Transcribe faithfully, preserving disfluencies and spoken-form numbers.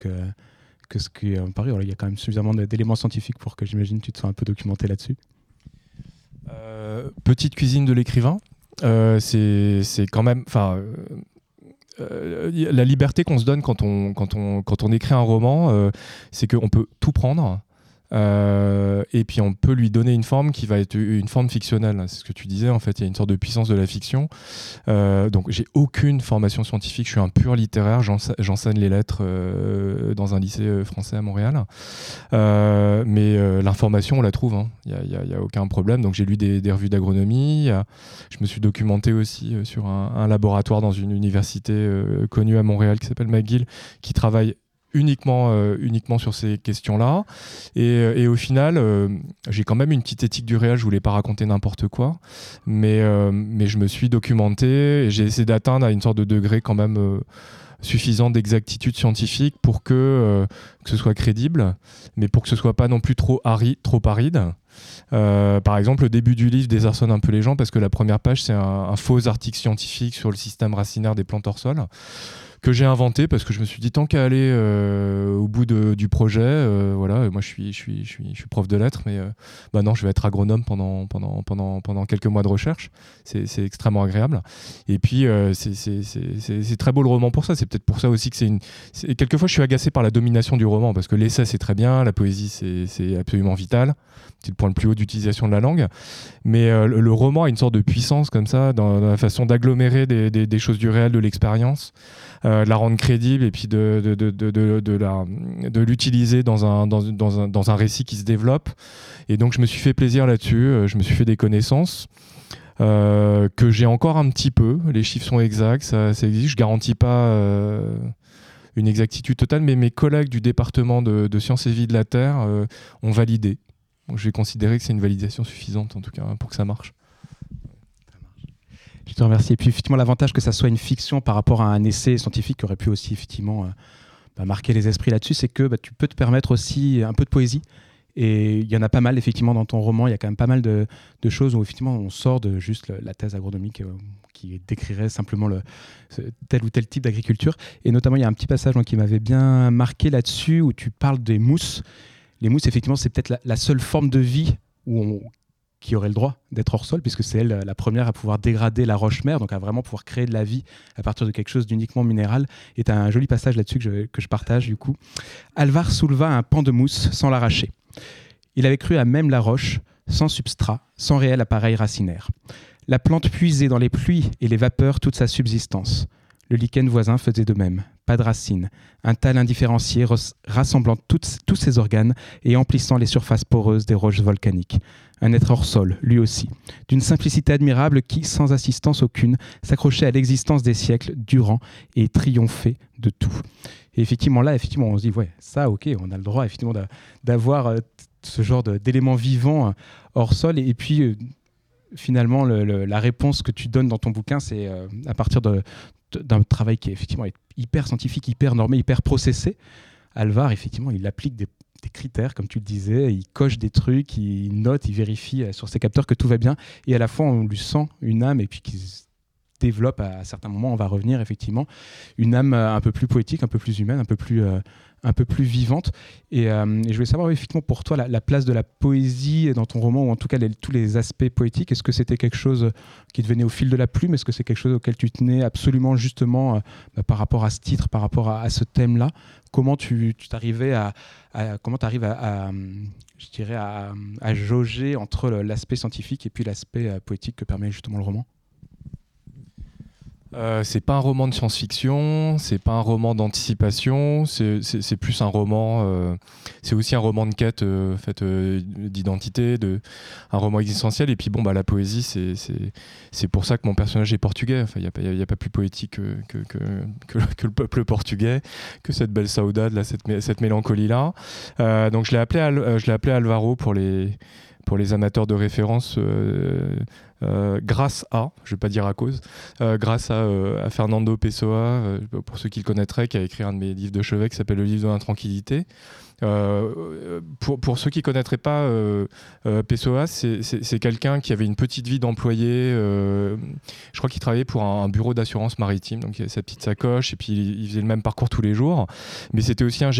que, que ce qui est Paris. Alors, il y a quand même suffisamment d'éléments scientifiques pour que j'imagine que tu te sois un peu documenté là-dessus. Euh, petite cuisine de l'écrivain, euh, c'est, c'est quand même... Enfin, euh, la liberté qu'on se donne quand on, quand on, quand on écrit un roman, euh, c'est qu'on peut tout prendre. Euh, et puis on peut lui donner une forme qui va être une forme fictionnelle. C'est ce que tu disais, en fait, il y a une sorte de puissance de la fiction. Euh, donc j'ai aucune formation scientifique, je suis un pur littéraire, j'ense- j'enseigne les lettres euh, dans un lycée français à Montréal. Euh, mais euh, l'information, on la trouve, hein. Il n'y a, a, a aucun problème. Donc j'ai lu des, des revues d'agronomie, a, je me suis documenté aussi euh, sur un, un laboratoire dans une université euh, connue à Montréal qui s'appelle McGill, qui travaille uniquement, euh, uniquement sur ces questions-là. Et, et au final, euh, j'ai quand même une petite éthique du réel, je voulais pas raconter n'importe quoi, mais, euh, mais je me suis documenté et j'ai essayé d'atteindre à une sorte de degré quand même euh, suffisant d'exactitude scientifique pour que, euh, que ce soit crédible, mais pour que ce soit pas non plus trop, ari- trop aride. Euh, par exemple, le début du livre désarçonne un peu les gens parce que la première page, c'est un, un faux article scientifique sur le système racinaire des plantes hors sol, que j'ai inventé parce que je me suis dit tant qu'à aller euh, au bout de, du projet, euh, voilà, moi je suis, je, suis, je, suis, je suis prof de lettres, mais euh, bah non, je vais être agronome pendant, pendant, pendant, pendant quelques mois de recherche, c'est, c'est extrêmement agréable. Et puis euh, c'est, c'est, c'est, c'est, c'est très beau le roman pour ça, c'est peut-être pour ça aussi que c'est une... C'est... Quelquefois je suis agacé par la domination du roman, parce que l'essai c'est très bien, la poésie c'est, c'est absolument vital, c'est le point le plus haut d'utilisation de la langue, mais euh, le, le roman a une sorte de puissance comme ça, dans, dans la façon d'agglomérer des, des, des choses du réel, de l'expérience, Euh, de la rendre crédible et puis de, de, de, de, de, de, la, de l'utiliser dans un, dans, dans, un, dans un récit qui se développe. Et donc, je me suis fait plaisir là-dessus. Euh, je me suis fait des connaissances euh, que j'ai encore un petit peu. Les chiffres sont exacts, ça, ça existe. Je ne garantis pas euh, une exactitude totale, mais mes collègues du département de, de sciences et vie de la Terre euh, ont validé. Donc, je vais considérer que c'est une validation suffisante, en tout cas, pour que ça marche. Je te remercie. Et puis effectivement, l'avantage que ça soit une fiction par rapport à un essai scientifique qui aurait pu aussi effectivement euh, bah, marquer les esprits là-dessus, c'est que bah, tu peux te permettre aussi un peu de poésie. Et il y en a pas mal effectivement dans ton roman. Il y a quand même pas mal de, de choses où effectivement on sort de juste le, la thèse agronomique euh, qui décrirait simplement le, tel ou tel type d'agriculture. Et notamment, il y a un petit passage moi, qui m'avait bien marqué là-dessus où tu parles des mousses. Les mousses, effectivement, c'est peut-être la, la seule forme de vie où on qui aurait le droit d'être hors sol, puisque c'est elle la première à pouvoir dégrader la roche-mère, donc à vraiment pouvoir créer de la vie à partir de quelque chose d'uniquement minéral. Et tu as un joli passage là-dessus que je, que je partage du coup. Alvar souleva un pan de mousse sans l'arracher. Il avait cru à même la roche, sans substrat, sans réel appareil racinaire. La plante puisait dans les pluies et les vapeurs toute sa subsistance. Le lichen voisin faisait de même. Pas de racines. Un tal indifférencié rassemblant toutes, tous ses organes et emplissant les surfaces poreuses des roches volcaniques. Un être hors sol, lui aussi, d'une simplicité admirable qui, sans assistance aucune, s'accrochait à l'existence des siècles durant et triomphait de tout. Et effectivement, là, effectivement, on se dit, ouais, ça, ok, on a le droit effectivement d'avoir euh, ce genre de, d'éléments vivants euh, hors sol. Et, et puis, euh, finalement, le, le, la réponse que tu donnes dans ton bouquin, c'est euh, à partir de, de, d'un travail qui est effectivement hyper scientifique, hyper normé, hyper processé. Alvar, effectivement, il applique des des critères, comme tu le disais, il coche des trucs, il note, il vérifie sur ses capteurs que tout va bien, et à la fois on lui sent une âme, et puis qui se développe à, à certains moments, on va revenir effectivement, une âme un peu plus poétique, un peu plus humaine, un peu plus, euh, un peu plus vivante. Et, euh, et je voulais savoir effectivement pour toi la, la place de la poésie dans ton roman, ou en tout cas les, tous les aspects poétiques. Est-ce que c'était quelque chose qui te venait au fil de la plume? Est-ce que c'est quelque chose auquel tu tenais absolument justement euh, bah, par rapport à ce titre, par rapport à, à ce thème-là? Comment tu, tu t'arrivais à, à comment tu arrives à, à, je dirais à, à jauger entre l'aspect scientifique et puis l'aspect poétique que permet justement le roman? Euh, c'est pas un roman de science-fiction, c'est pas un roman d'anticipation, c'est, c'est, c'est plus un roman, euh, c'est aussi un roman de quête, euh, fait, euh, d'identité, de, un roman existentiel. Et puis bon, bah, la poésie, c'est, c'est, c'est pour ça que mon personnage est portugais. Enfin, il n'y a, a, a pas plus poétique que, que, que, que, que le peuple portugais, que cette belle saudade, là, cette, cette mélancolie-là. Euh, donc je l'ai appelé, Al, je l'ai appelé Alvaro pour les... pour les amateurs de référence, euh, euh, grâce à, je ne vais pas dire à cause, euh, grâce à, euh, à Fernando Pessoa, euh, pour ceux qui le connaîtraient, qui a écrit un de mes livres de chevet qui s'appelle Le livre de l'intranquillité. Euh, pour, pour ceux qui ne connaîtraient pas euh, euh, Pessoa, c'est, c'est, c'est quelqu'un qui avait une petite vie d'employé. Euh, je crois qu'il travaillait pour un, un bureau d'assurance maritime, donc il avait sa petite sacoche et puis il, il faisait le même parcours tous les jours. Mais c'était aussi un